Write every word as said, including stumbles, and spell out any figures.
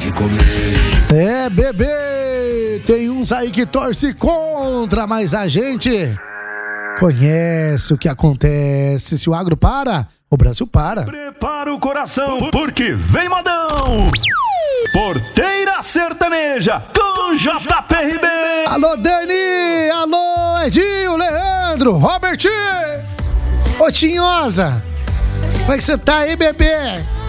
de comer. É, bebê, tem uns aí que torce contra, mas a gente conhece o que acontece. Se o agro para, o Brasil para. Prepara o coração, porque vem modão! Porteira Sertaneja com J P R B. Alô, Dani! Alô, Edinho, Leandro, Robert! Ô, Tinhosa! Como é que você tá aí, bebê?